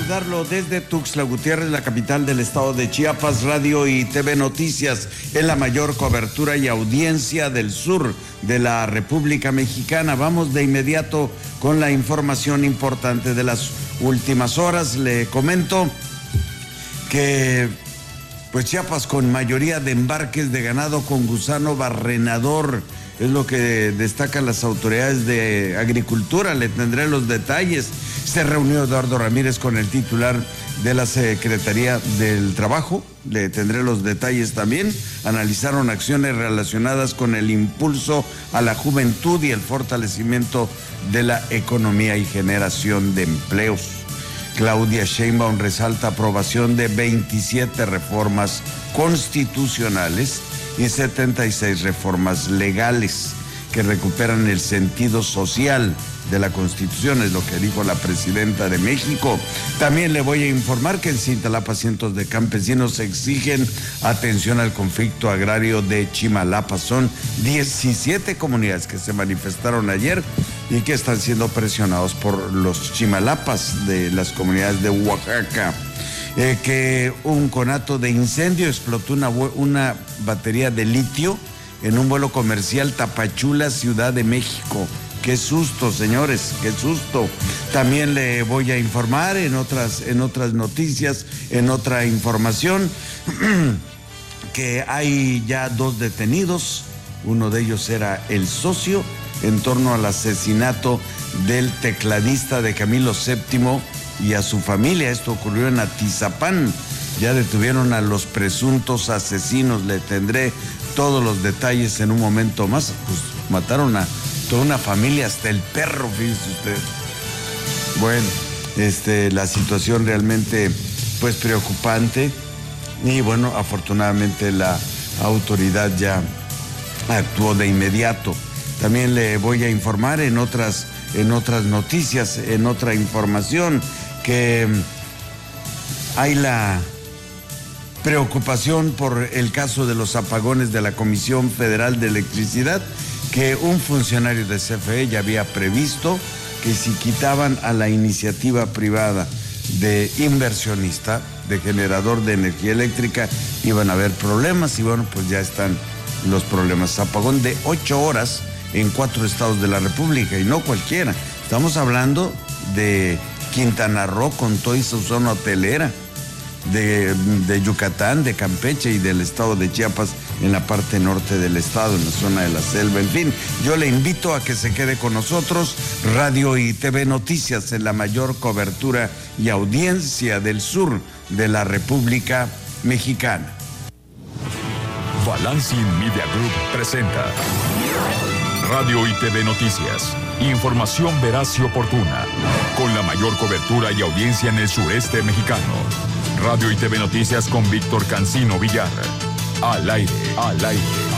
saludarlo desde Tuxtla Gutiérrez, la capital del estado de Chiapas. Radio y TV Noticias en la mayor cobertura y audiencia del sur de la República Mexicana. Vamos de inmediato con la información importante de las últimas horas. Le comento que pues Chiapas con mayoría de embarques de ganado con gusano barrenador. Es lo que destacan las autoridades de Agricultura. Le tendré los detalles. Se reunió Eduardo Ramírez con el titular de la Secretaría del Trabajo. Le tendré los detalles también. Analizaron acciones relacionadas con el impulso a la juventud y el fortalecimiento de la economía y generación de empleos. Claudia Sheinbaum resalta aprobación de 27 reformas constitucionales y 76 reformas legales que recuperan el sentido social de la Constitución, es lo que dijo la presidenta de México. También le voy a informar que en Cintalapa cientos de campesinos exigen atención al conflicto agrario de Chimalapa. Son 17 comunidades que se manifestaron ayer y que están siendo presionados por los chimalapas de las comunidades de Oaxaca. Que un conato de incendio explotó una batería de litio en un vuelo comercial Tapachula, Ciudad de México. Qué susto, señores, qué susto. También le voy a informar en otras noticias, en otra información, que hay ya 2 detenidos. Uno de ellos era el socio en torno al asesinato del tecladista de Camilo VII y a su familia. Esto ocurrió en Atizapán. Ya detuvieron a los presuntos asesinos. Le tendré todos los detalles en un momento más. Pues mataron a toda una familia, hasta el perro, fíjese usted. Bueno, la situación realmente pues preocupante. Y bueno, afortunadamente la autoridad ya actuó de inmediato. También le voy a informar en otras noticias, en otra información, que hay la preocupación por el caso de los apagones de la Comisión Federal de Electricidad, que un funcionario de CFE ya había previsto que si quitaban a la iniciativa privada de inversionista, de generador de energía eléctrica, iban a haber problemas. Y bueno, pues ya están los problemas. Apagón de 8 horas en 4 estados de la República, y no cualquiera. Estamos hablando de Quintana Roo con toda su zona hotelera, de Yucatán, de Campeche y del estado de Chiapas en la parte norte del estado, en la zona de la selva. En fin, yo le invito a que se quede con nosotros. Radio y TV Noticias en la mayor cobertura y audiencia del sur de la República Mexicana. Balancing Media Group presenta Radio y TV Noticias. Información veraz y oportuna, con la mayor cobertura y audiencia en el sureste mexicano. Radio y TV Noticias con Víctor Cancino Villar. Al aire, al aire.